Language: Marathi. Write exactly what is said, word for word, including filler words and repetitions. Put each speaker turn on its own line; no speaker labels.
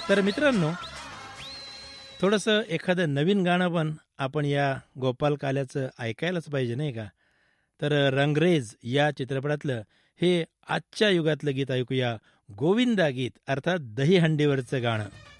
तर मित्रांनो, थोडंसं एखादं नवीन गाणं पण आपण या गोपाल काल्याचं ऐकायलाच पाहिजे, नाही का? तर रंगरेज या चित्रपटातलं हे आजच्या युगातलं गीत ऐकूया. गोविंदा गीत, अर्थात दहीहंडीवरचं गाणं.